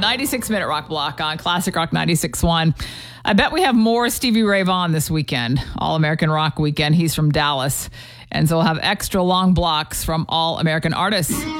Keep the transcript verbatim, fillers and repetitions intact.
ninety-six minute rock block on Classic Rock ninety-six point one. I bet we have more Stevie Ray Vaughan this weekend, All American Rock Weekend. He's from Dallas. And so we'll have extra long blocks from All American artists.